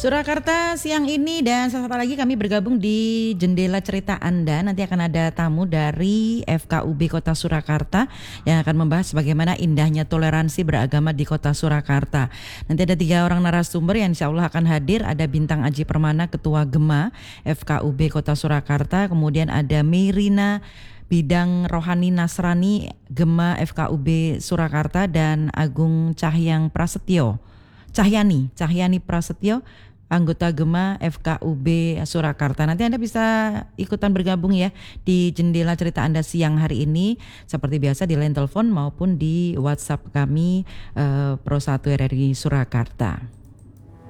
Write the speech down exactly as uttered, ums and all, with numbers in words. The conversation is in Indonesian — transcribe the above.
Surakarta siang ini dan sesaat lagi kami bergabung di Jendela Cerita Anda. Nanti akan ada tamu dari F K U B Kota Surakarta yang akan membahas bagaimana indahnya toleransi beragama di Kota Surakarta. Nanti ada tiga orang narasumber yang insya Allah akan hadir. Ada Bintang Aji Permana, Ketua Gema F K U B Kota Surakarta. Kemudian ada Meirina, Bidang Rohani Nasrani Gema F K U B Surakarta, dan Agung Cahyang Prasetyo. Cahyani, Cahyani Prasetyo, anggota Gema F K U B Surakarta. Nanti Anda bisa ikutan bergabung ya di Jendela Cerita Anda siang hari ini, seperti biasa di line telepon maupun di WhatsApp kami eh, Pro satu R R I Surakarta.